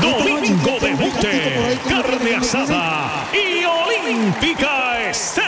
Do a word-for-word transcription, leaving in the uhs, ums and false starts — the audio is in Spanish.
Domingo de Mute, carne asada y olímpica estética.